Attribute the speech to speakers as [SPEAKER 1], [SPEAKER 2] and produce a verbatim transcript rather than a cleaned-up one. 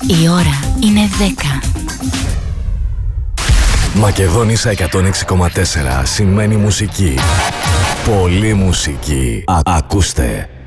[SPEAKER 1] Η ώρα είναι δέκα.
[SPEAKER 2] Μακεδόνισσα εκατόν έξι κόμμα τέσσερα σημαίνει μουσική. Πολύ μουσική. Α, ακούστε.